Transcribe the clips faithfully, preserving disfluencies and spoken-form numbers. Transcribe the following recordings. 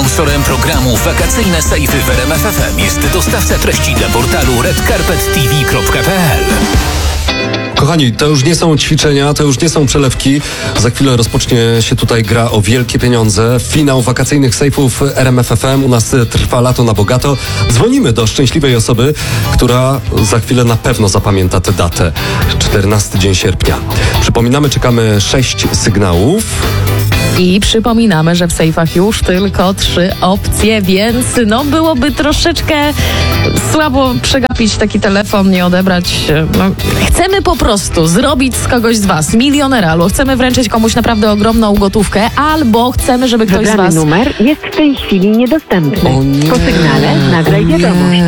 Sponsorem programu Wakacyjne Sejfy w R M F F M jest dostawca treści dla portalu red carpet t v kropka p l. Kochani, to już nie są ćwiczenia, to już nie są przelewki. Za chwilę rozpocznie się tutaj gra o wielkie pieniądze. Finał wakacyjnych sejfów R M F F M. U nas trwa lato na bogato. Dzwonimy do szczęśliwej osoby, która za chwilę na pewno zapamięta tę datę. czternasty dzień sierpnia. Przypominamy, czekamy sześć sygnałów. I przypominamy, że w sejfach już tylko trzy opcje, więc no byłoby troszeczkę słabo przegapić taki telefon, nie odebrać. No, chcemy po prostu zrobić z kogoś z was milionera, albo chcemy wręczyć komuś naprawdę ogromną gotówkę, albo chcemy, żeby ktoś z was... numer jest w tej chwili niedostępny. O nie. Po sygnale nagraj wiadomość.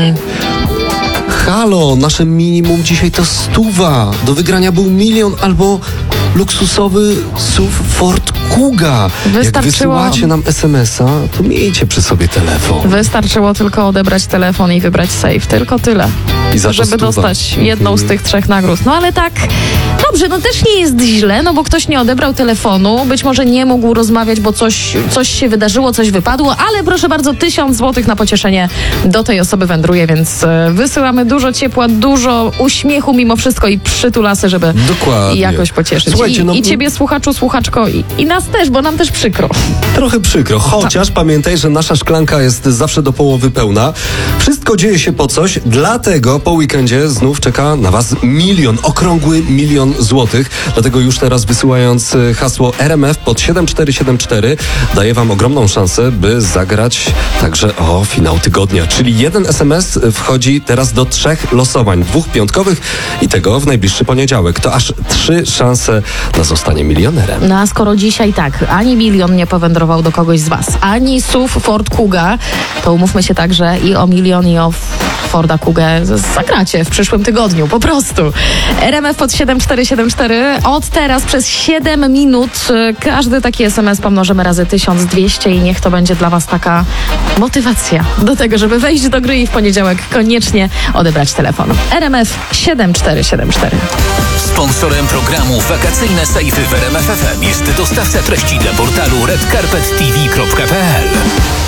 Halo, nasze minimum dzisiaj to stuwa. Do wygrania był milion albo luksusowy S U V Ford Kuga. Wystarczyło... Jak wysyłacie nam es em es a, to miejcie przy sobie telefon. Wystarczyło tylko odebrać telefon i wybrać safe. Tylko tyle. I za to żeby stuwa. dostać jedną z tych trzech nagród. No ale tak, dobrze, no też nie jest źle, no bo ktoś nie odebrał telefonu, być może nie mógł rozmawiać, bo coś, coś się wydarzyło, coś wypadło, ale proszę bardzo, tysiąc złotych na pocieszenie do tej osoby wędruje, więc e, wysyłamy dużo ciepła, dużo uśmiechu mimo wszystko i przytulasy, żeby Dokładnie. jakoś pocieszyć. Słuchajcie, I, no... I ciebie, słuchaczu, słuchaczko, i, i nas też, bo nam też przykro. Trochę przykro, chociaż pamiętaj, że nasza szklanka jest zawsze do połowy pełna. Wszystko dzieje się po coś, dlatego po weekendzie znów czeka na was milion, okrągły milion złotych. Dlatego już teraz wysyłając hasło R M F pod siedem cztery siedem cztery daję wam ogromną szansę, by zagrać także o finał tygodnia. Czyli jeden es em es wchodzi teraz do trzech losowań, dwóch piątkowych i tego w najbliższy poniedziałek. To aż trzy szanse na zostanie milionerem. No a skoro dzisiaj tak, ani milion nie powędrował do kogoś z was, ani S U V Ford Kuga, to umówmy się także i o milion, i o Forda Kugę zagracie w przyszłym tygodniu, po prostu. R M F pod siedem cztery siedem cztery. Od teraz przez siedem minut każdy taki es em es pomnożymy razy tysiąc dwieście i niech to będzie dla was taka motywacja do tego, żeby wejść do gry i w poniedziałek koniecznie odebrać telefon. R M F siedem cztery siedem cztery. Sponsorem programu Wakacyjne Sejfy w R M F F M jest dostawca treści dla portalu red carpet t v kropka p l.